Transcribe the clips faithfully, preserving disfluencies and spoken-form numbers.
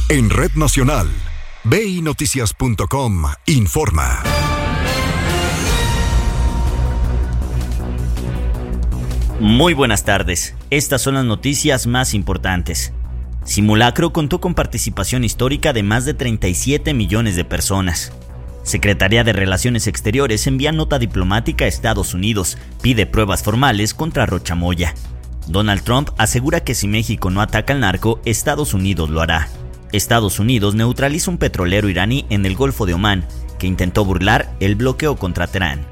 En Red Nacional, B I Noticias punto com informa. Muy buenas tardes. Estas son las noticias más importantes. Simulacro contó con participación histórica de más de treinta y siete millones de personas. Secretaría de Relaciones Exteriores envía nota diplomática a Estados Unidos, pide pruebas formales contra Rocha Moya. Donald Trump asegura que si México no ataca al narco, Estados Unidos lo hará. Estados Unidos neutraliza un petrolero iraní en el Golfo de Omán, que intentó burlar el bloqueo contra Teherán.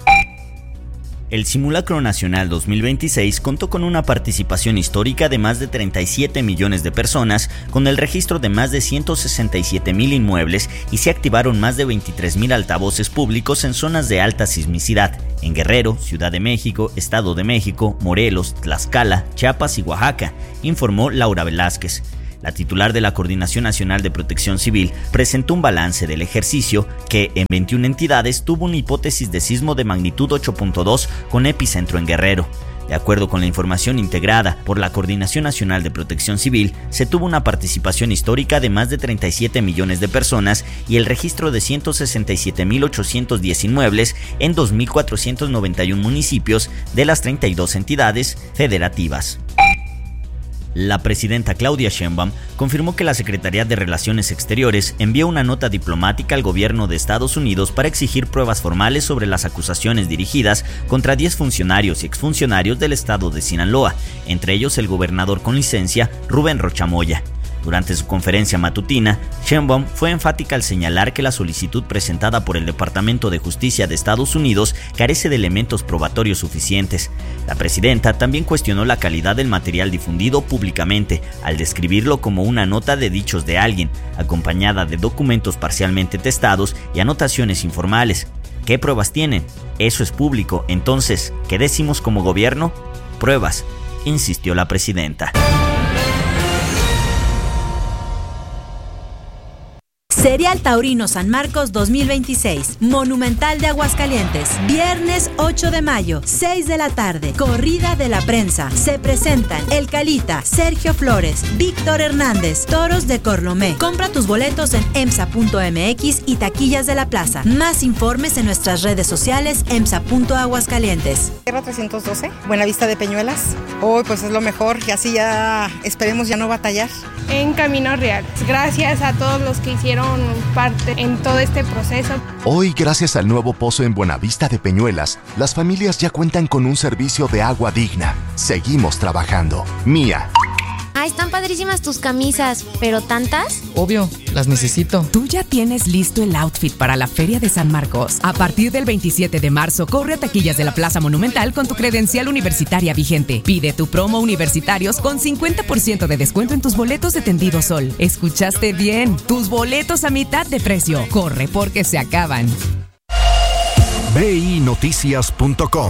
El Simulacro Nacional dos mil veintiséis contó con una participación histórica de más de treinta y siete millones de personas, con el registro de más de ciento sesenta y siete mil inmuebles y se activaron más de veintitrés mil altavoces públicos en zonas de alta sismicidad, en Guerrero, Ciudad de México, Estado de México, Morelos, Tlaxcala, Chiapas y Oaxaca, informó Laura Velázquez. La titular de la Coordinación Nacional de Protección Civil presentó un balance del ejercicio que en veintiuna entidades tuvo una hipótesis de sismo de magnitud ocho punto dos con epicentro en Guerrero. De acuerdo con la información integrada por la Coordinación Nacional de Protección Civil, se tuvo una participación histórica de más de treinta y siete millones de personas y el registro de ciento sesenta y siete mil ochocientos diez inmuebles en dos mil cuatrocientos noventa y uno municipios de las treinta y dos entidades federativas. La presidenta Claudia Sheinbaum confirmó que la Secretaría de Relaciones Exteriores envió una nota diplomática al gobierno de Estados Unidos para exigir pruebas formales sobre las acusaciones dirigidas contra diez funcionarios y exfuncionarios del estado de Sinaloa, entre ellos el gobernador con licencia Rubén Rocha Moya. Durante su conferencia matutina, Sheinbaum fue enfática al señalar que la solicitud presentada por el Departamento de Justicia de Estados Unidos carece de elementos probatorios suficientes. La presidenta también cuestionó la calidad del material difundido públicamente, al describirlo como una nota de dichos de alguien, acompañada de documentos parcialmente testados y anotaciones informales. ¿Qué pruebas tienen? Eso es público, entonces, ¿qué decimos como gobierno? Pruebas, insistió la presidenta. Serial Taurino San Marcos dos mil veintiséis, Monumental de Aguascalientes, viernes ocho de mayo, seis de la tarde, corrida de la prensa. Se presentan El Calita, Sergio Flores, Víctor Hernández, Toros de Corlomé. Compra tus boletos en emsa punto mx y taquillas de la plaza. Más informes en nuestras redes sociales emsa punto aguascalientes. Tierra trescientos doce, Buenavista de Peñuelas. Hoy pues es lo mejor y así ya esperemos ya no batallar. En Camino Real. Gracias a todos los que hicieron parte en todo este proceso. Hoy, gracias al nuevo pozo en Buenavista de Peñuelas, las familias ya cuentan con un servicio de agua digna. Seguimos trabajando. Mía. Ah, están padrísimas tus camisas, ¿pero tantas? Obvio, las necesito. Tú ya tienes listo el outfit para la Feria de San Marcos. A partir del veintisiete de marzo, corre a taquillas de la Plaza Monumental con tu credencial universitaria vigente. Pide tu promo universitarios con cincuenta por ciento de descuento en tus boletos de Tendido Sol. ¿Escuchaste bien? Tus boletos a mitad de precio. Corre porque se acaban. B I Noticias punto com.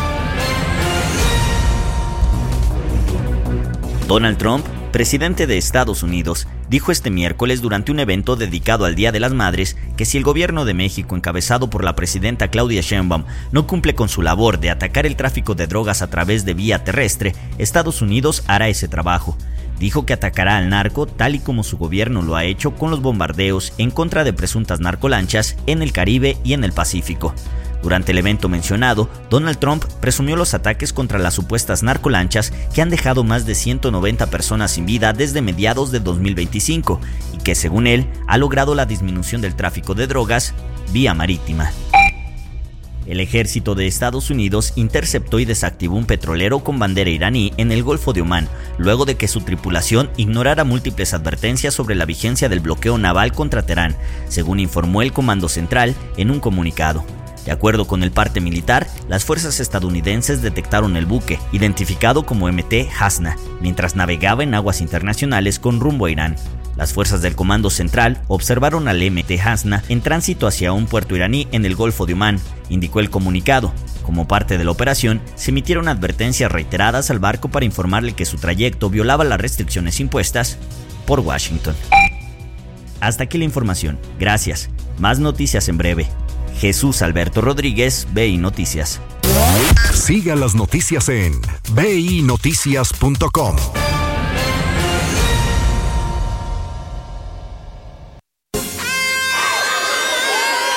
Donald Trump, presidente de Estados Unidos, dijo este miércoles durante un evento dedicado al Día de las Madres que si el gobierno de México, encabezado por la presidenta Claudia Sheinbaum, no cumple con su labor de atacar el tráfico de drogas a través de vía terrestre, Estados Unidos hará ese trabajo. Dijo que atacará al narco tal y como su gobierno lo ha hecho con los bombardeos en contra de presuntas narcolanchas en el Caribe y en el Pacífico. Durante el evento mencionado, Donald Trump presumió los ataques contra las supuestas narcolanchas que han dejado más de ciento noventa personas sin vida desde mediados de dos mil veinticinco y que, según él, ha logrado la disminución del tráfico de drogas vía marítima. El ejército de Estados Unidos interceptó y desactivó un petrolero con bandera iraní en el Golfo de Omán, luego de que su tripulación ignorara múltiples advertencias sobre la vigencia del bloqueo naval contra Teherán, según informó el Comando Central en un comunicado. De acuerdo con el parte militar, las fuerzas estadounidenses detectaron el buque, identificado como M T Hasna, mientras navegaba en aguas internacionales con rumbo a Irán. Las fuerzas del Comando Central observaron al M T Hasna en tránsito hacia un puerto iraní en el Golfo de Omán, indicó el comunicado. Como parte de la operación, se emitieron advertencias reiteradas al barco para informarle que su trayecto violaba las restricciones impuestas por Washington. Hasta aquí la información. Gracias. Más noticias en breve. Jesús Alberto Rodríguez, B I Noticias. Siga las noticias en B I Noticias punto com.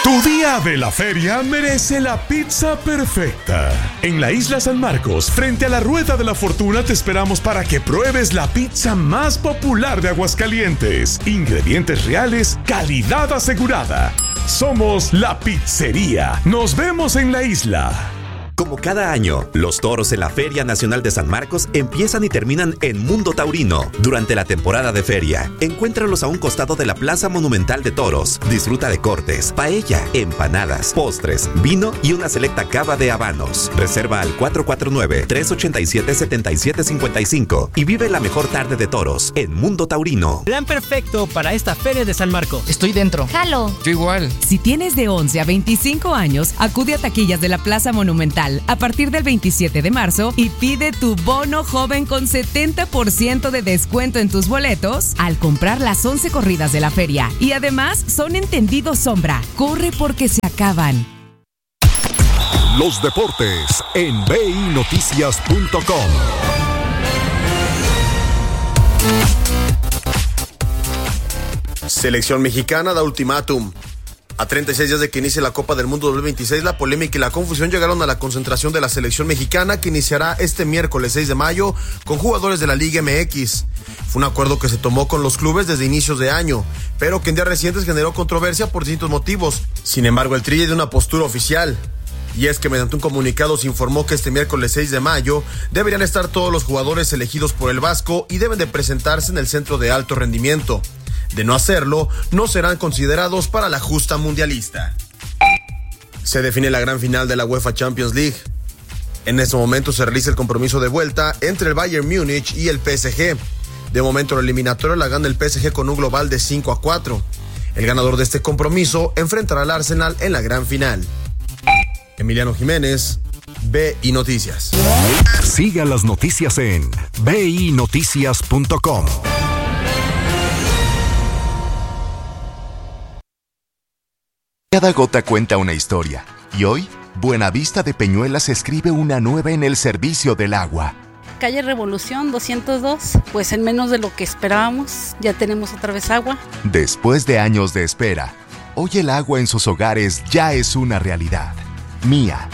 Tu día de la feria merece la pizza perfecta. En la Isla San Marcos, frente a la Rueda de la Fortuna, te esperamos para que pruebes la pizza más popular de Aguascalientes. Ingredientes reales, calidad asegurada. Somos La Pizzería. Nos vemos en la isla. Como cada año, los toros en la Feria Nacional de San Marcos empiezan y terminan en Mundo Taurino. Durante la temporada de feria, encuéntralos a un costado de la Plaza Monumental de Toros. Disfruta de cortes, paella, empanadas, postres, vino y una selecta cava de habanos. Reserva al cuatro cuatro nueve, tres ocho siete, siete siete cinco cinco y vive la mejor tarde de toros en Mundo Taurino. Plan perfecto para esta Feria de San Marcos. Estoy dentro. Jalo. Yo igual. Si tienes de once a veinticinco años, acude a taquillas de la Plaza Monumental a partir del veintisiete de marzo y pide tu bono joven con setenta por ciento de descuento en tus boletos al comprar las once corridas de la feria. Y además son entendidos sombra. Corre porque se acaban. Los deportes en B I Noticias punto com. Selección mexicana da ultimátum. A treinta y seis días de que inicie la Copa del Mundo dos mil veintiséis, la polémica y la confusión llegaron a la concentración de la selección mexicana que iniciará este miércoles seis de mayo con jugadores de la Liga M X. Fue un acuerdo que se tomó con los clubes desde inicios de año, pero que en días recientes generó controversia por distintos motivos. Sin embargo, el Tri es de una postura oficial. Y es que mediante un comunicado se informó que este miércoles seis de mayo deberían estar todos los jugadores elegidos por el Vasco y deben de presentarse en el centro de alto rendimiento. De no hacerlo, no serán considerados para la justa mundialista. Se define la gran final de la UEFA Champions League. En este momento se realiza el compromiso de vuelta entre el Bayern Múnich y el P S G. De momento el eliminatorio la gana el P S G con un global de cinco a cuatro. El ganador de este compromiso enfrentará al Arsenal en la gran final. Emiliano Jiménez, B I Noticias. Siga las noticias en B I Noticias punto com. Cada gota cuenta una historia, y hoy, Buenavista de Peñuelas escribe una nueva en el servicio del agua. Calle Revolución doscientos dos, pues en menos de lo que esperábamos, ya tenemos otra vez agua. Después de años de espera, hoy el agua en sus hogares ya es una realidad. Mía.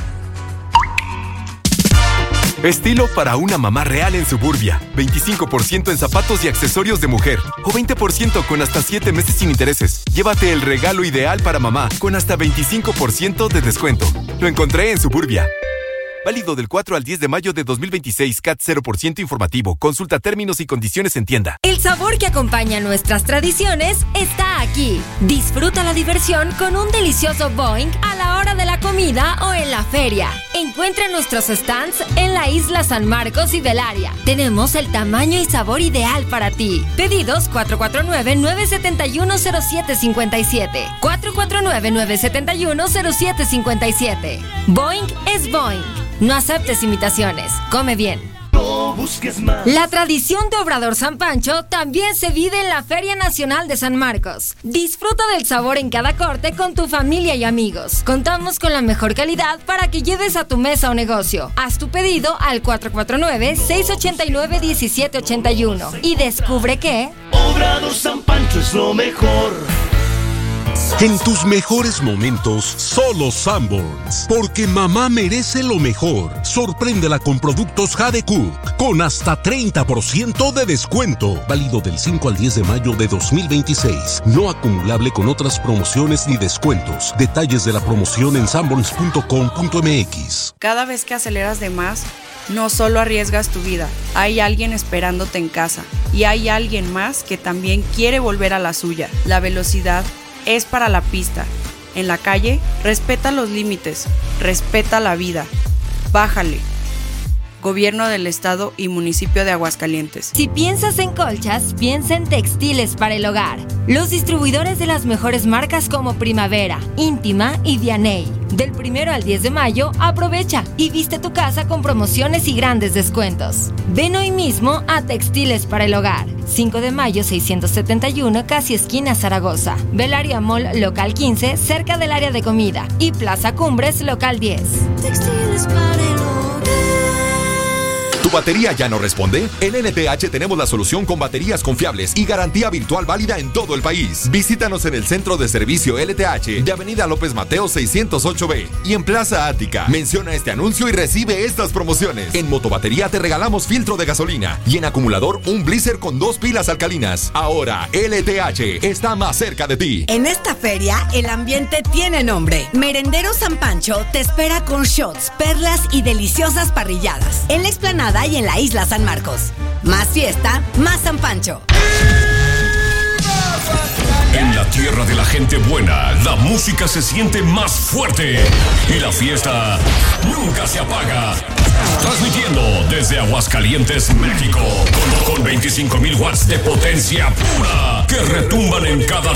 Estilo para una mamá real en Suburbia. veinticinco por ciento en zapatos y accesorios de mujer. O veinte por ciento con hasta siete meses sin intereses. Llévate el regalo ideal para mamá con hasta veinticinco por ciento de descuento. Lo encontré en Suburbia. Válido del cuatro al diez de mayo de dos mil veintiséis. C A T cero por ciento informativo. Consulta términos y condiciones en tienda. El sabor que acompaña nuestras tradiciones está aquí. Disfruta la diversión con un delicioso Boing a la hora de la comida o en la feria. Encuentra nuestros stands en la Isla San Marcos y del área. Tenemos el tamaño y sabor ideal para ti. Pedidos cuatro cuatro nueve, nueve siete uno, cero siete cinco siete. cuatro cuatro nueve, nueve siete uno, cero siete cinco siete. Boing es Boing. No aceptes imitaciones. Come bien. No busques más. La tradición de Obrador San Pancho también se vive en la Feria Nacional de San Marcos. Disfruta del sabor en cada corte con tu familia y amigos. Contamos con la mejor calidad para que lleves a tu mesa o negocio. Haz tu pedido al cuatro cuatro nueve, seis ocho nueve, uno siete ocho uno y descubre que Obrador San Pancho es lo mejor. En tus mejores momentos, solo Sanborns. Porque mamá merece lo mejor. Sorpréndela con productos Jade Cook con hasta treinta por ciento de descuento. Válido del cinco al diez de mayo de dos mil veintiséis. No acumulable con otras promociones ni descuentos. Detalles de la promoción en sanborns punto com punto m x. Cada vez que aceleras de más, no solo arriesgas tu vida. Hay alguien esperándote en casa. Y hay alguien más que también quiere volver a la suya. La velocidad es para la pista. En la calle, respeta los límites, respeta la vida. Bájale. Gobierno del Estado y Municipio de Aguascalientes. Si piensas en colchas, piensa en textiles para el hogar. Los distribuidores de las mejores marcas como Primavera, Íntima y Vianey. Del primero al diez de mayo, aprovecha y viste tu casa con promociones y grandes descuentos. Ven hoy mismo a Textiles para el Hogar. cinco de mayo seiscientos setenta y uno, casi esquina Zaragoza. Belaria Mall, local quince, cerca del área de comida. Y Plaza Cumbres, local diez. Textiles para el hogar. Tu batería ya no responde? En L T H tenemos la solución con baterías confiables y garantía virtual válida en todo el país. Visítanos en el centro de servicio L T H de Avenida López Mateo seiscientos ocho B y en Plaza Ática. Menciona este anuncio y recibe estas promociones. En motobatería te regalamos filtro de gasolina y en acumulador un blister con dos pilas alcalinas. Ahora L T H está más cerca de ti. En esta feria el ambiente tiene nombre. Merendero San Pancho te espera con shots, perlas y deliciosas parrilladas en la explanada y en la isla San Marcos. Más fiesta, más San Pancho. En la tierra de la gente buena, la música se siente más fuerte y la fiesta nunca se apaga. Transmitiendo desde Aguascalientes, México, con, con veinticinco mil watts de potencia pura que retumban en cada